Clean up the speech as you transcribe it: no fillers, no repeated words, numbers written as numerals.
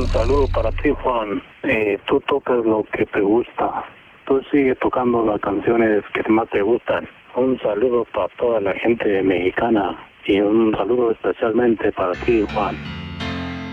saludo para ti, Juan. Tú tocas lo que te gusta. Tú sigues tocando las canciones que más te gustan. Un saludo para toda la gente mexicana y un saludo especialmente para ti, Juan.